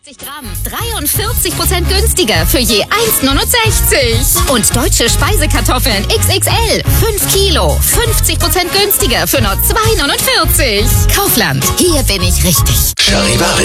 70 Gramm, 43% günstiger für je 1,69. Und deutsche Speisekartoffeln XXL, 5 Kilo, 50% günstiger für nur 2,49. Kaufland, hier bin ich richtig. Charivari.